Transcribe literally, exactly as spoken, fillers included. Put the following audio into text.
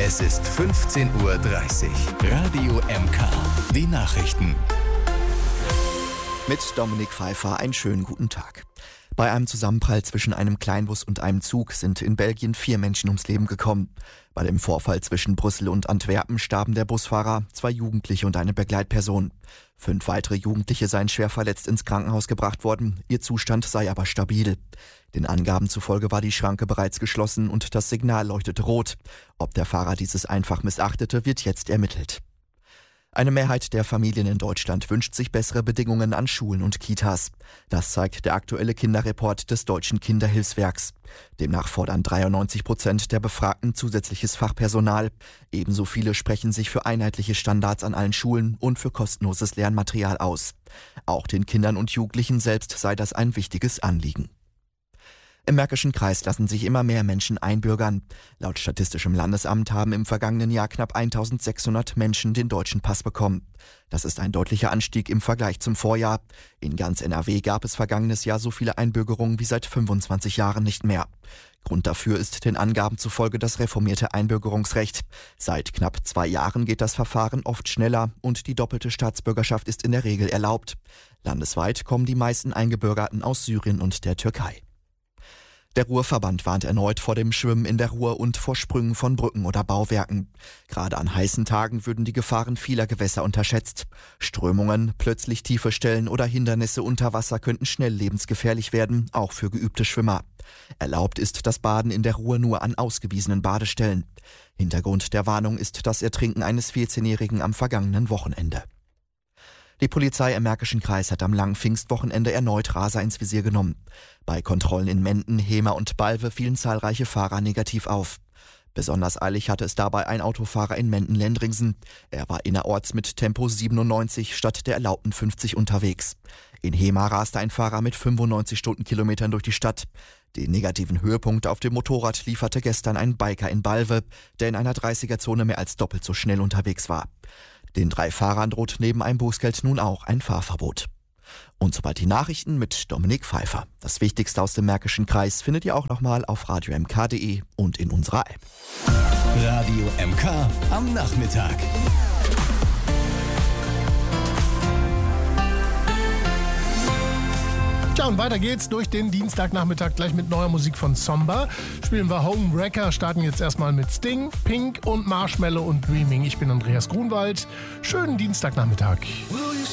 Es ist fünfzehn Uhr dreißig. Radio M K. Die Nachrichten. Mit Dominik Pfeiffer einen schönen guten Tag. Bei einem Zusammenprall zwischen einem Kleinbus und einem Zug sind in Belgien vier Menschen ums Leben gekommen. Bei dem Vorfall zwischen Brüssel und Antwerpen starben der Busfahrer, zwei Jugendliche und eine Begleitperson. Fünf weitere Jugendliche seien schwer verletzt ins Krankenhaus gebracht worden, ihr Zustand sei aber stabil. Den Angaben zufolge war die Schranke bereits geschlossen und das Signal leuchtete rot. Ob der Fahrer dieses einfach missachtete, wird jetzt ermittelt. Eine Mehrheit der Familien in Deutschland wünscht sich bessere Bedingungen an Schulen und Kitas. Das zeigt der aktuelle Kinderreport des Deutschen Kinderhilfswerks. Demnach fordern dreiundneunzig Prozent der Befragten zusätzliches Fachpersonal. Ebenso viele sprechen sich für einheitliche Standards an allen Schulen und für kostenloses Lernmaterial aus. Auch den Kindern und Jugendlichen selbst sei das ein wichtiges Anliegen. Im Märkischen Kreis lassen sich immer mehr Menschen einbürgern. Laut Statistischem Landesamt haben im vergangenen Jahr knapp eintausendsechshundert Menschen den deutschen Pass bekommen. Das ist ein deutlicher Anstieg im Vergleich zum Vorjahr. In ganz N R W gab es vergangenes Jahr so viele Einbürgerungen wie seit fünfundzwanzig Jahren nicht mehr. Grund dafür ist den Angaben zufolge das reformierte Einbürgerungsrecht. Seit knapp zwei Jahren geht das Verfahren oft schneller und die doppelte Staatsbürgerschaft ist in der Regel erlaubt. Landesweit kommen die meisten Eingebürgerten aus Syrien und der Türkei. Der Ruhrverband warnt erneut vor dem Schwimmen in der Ruhr und vor Sprüngen von Brücken oder Bauwerken. Gerade an heißen Tagen würden die Gefahren vieler Gewässer unterschätzt. Strömungen, plötzlich tiefe Stellen oder Hindernisse unter Wasser könnten schnell lebensgefährlich werden, auch für geübte Schwimmer. Erlaubt ist das Baden in der Ruhr nur an ausgewiesenen Badestellen. Hintergrund der Warnung ist das Ertrinken eines vierzehnjährigen am vergangenen Wochenende. Die Polizei im Märkischen Kreis hat am langen Pfingstwochenende erneut Raser ins Visier genommen. Bei Kontrollen in Menden, Hemer und Balve fielen zahlreiche Fahrer negativ auf. Besonders eilig hatte es dabei ein Autofahrer in Menden-Lendringsen. Er war innerorts mit Tempo siebenundneunzig statt der erlaubten fünfzig unterwegs. In Hemer raste ein Fahrer mit fünfundneunzig Stundenkilometern durch die Stadt. Den negativen Höhepunkt auf dem Motorrad lieferte gestern ein Biker in Balve, der in einer dreißiger-Zone mehr als doppelt so schnell unterwegs war. Den drei Fahrern droht neben einem Bußgeld nun auch ein Fahrverbot. Und soweit die Nachrichten mit Dominik Pfeiffer. Das Wichtigste aus dem Märkischen Kreis findet ihr auch nochmal auf radio m k punkt d e und in unserer App. Radio M K am Nachmittag. Ja, und weiter geht's durch den Dienstagnachmittag gleich mit neuer Musik von Zomba. Spielen wir Homewrecker, starten jetzt erstmal mit Sting, Pink und Marshmallow und Dreaming. Ich bin Andreas Grunwald. Schönen Dienstagnachmittag.